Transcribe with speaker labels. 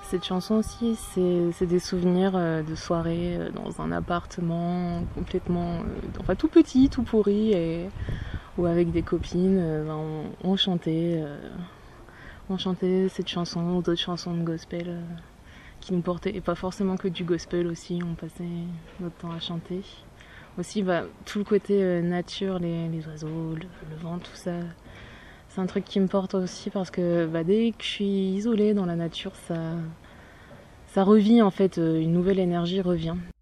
Speaker 1: cette chanson aussi, c'est des souvenirs de soirées dans un appartement complètement, enfin tout petit, tout pourri, où avec des copines, on chantait cette chanson ou d'autres chansons de gospel qui nous portaient, et pas forcément que du gospel aussi, on passait notre temps à chanter. Aussi, tout le côté nature, les oiseaux, le vent, tout ça, c'est un truc qui me porte aussi parce que dès que je suis isolée dans la nature, ça revit en fait, une nouvelle énergie revient.